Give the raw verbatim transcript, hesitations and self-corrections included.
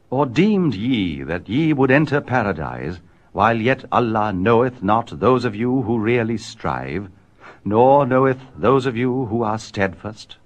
Or deemed ye that ye would enter paradise, while yet Allah knoweth not those of you who really strive, nor knoweth those of you who are steadfast?